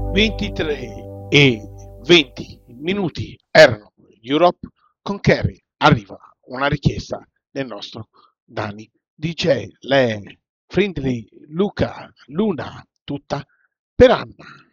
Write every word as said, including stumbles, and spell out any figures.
ventitré e venti minuti erano Europe con Kerry. Arriva una richiesta del nostro Dani D J, le Friendly Luca Luna, tutta per Anna.